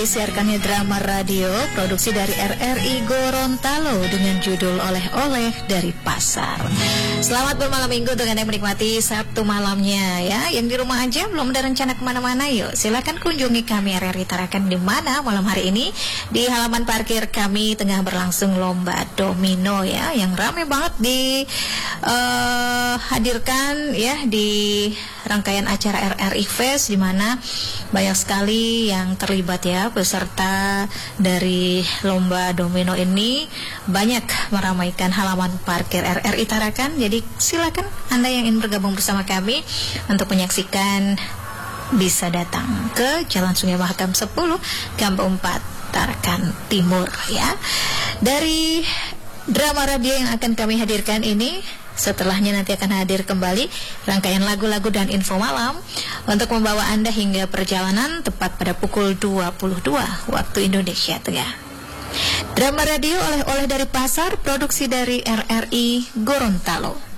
disiarkannya drama radio produksi dari RRI Gorontalo dengan judul Oleh-oleh dari Pasar. Selamat bermalam minggu untuk Anda yang menikmati Sabtu malamnya ya. Yang di rumah aja belum ada rencana kemana-mana, yuk silakan kunjungi kami RRI Tarakan. Di mana malam hari ini di halaman parkir kami tengah berlangsung lomba domino ya, yang ramai banget dihadirkan ya di rangkaian acara RRI Fest, di mana banyak sekali yang terlibat ya. Peserta dari lomba domino ini banyak meramaikan halaman parkir RRI Tarakan. Jadi silakan Anda yang ingin bergabung bersama kami untuk menyaksikan, bisa datang ke Jalan Sungai Mahakam 10, Kampung 4, Tarakan Timur ya. Dari drama radio yang akan kami hadirkan ini, setelahnya nanti akan hadir kembali rangkaian lagu-lagu dan info malam untuk membawa Anda hingga perjalanan tepat pada pukul 22 waktu Indonesia Tengah. Drama radio oleh-oleh dari pasar, produksi dari RRI Gorontalo.